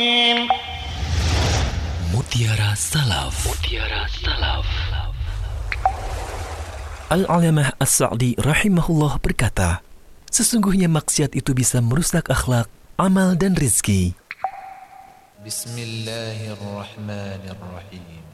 Mutiara Salaf. Mutiara Salaf. Al-Alamah As-Sa'di rahimahullah berkata, sesungguhnya maksiat itu bisa merusak akhlak, amal dan rizki. Bismillahirrahmanirrahim.